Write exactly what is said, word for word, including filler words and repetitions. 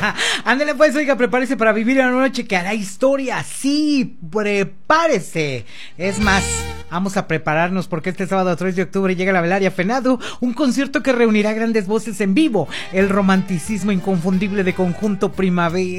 Ándale pues, oiga, prepárese para vivir una noche que hará historia. Sí, prepárese. Es más, vamos a prepararnos porque este sábado tres de octubre llega la Velaria Fenado, un concierto que reunirá grandes voces en vivo, el romanticismo inconfundible de Conjunto Primavera.